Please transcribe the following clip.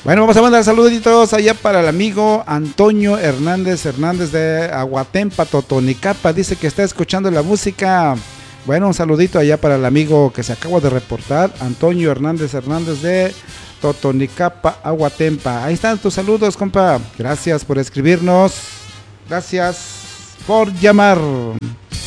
Bueno, vamos a mandar saluditos allá para el amigo Antonio Hernández de Aguatempa, Totonicapa. Dice que está escuchando la música. Bueno, un saludito allá para el amigo que se acaba de reportar, Antonio Hernández de Totonicapa, Aguatempa. Ahí están tus saludos, compa. Gracias por escribirnos. Gracias por llamar.